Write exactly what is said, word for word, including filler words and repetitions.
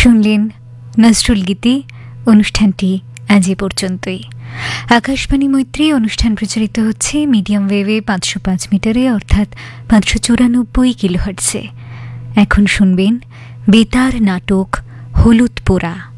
শুনলেন নজরুল গীতি। অনুষ্ঠানটি আজ এ পর্যন্তই। আকাশবাণী মৈত্রী অনুষ্ঠান প্রচারিত হচ্ছে মিডিয়াম ওয়েভে পাঁচশো পাঁচ মিটারে অর্থাৎ পাঁচশো চুরানব্বই কিলোহার্টসে। এখন শুনবেন বেতার নাটক হলুদ পোড়া।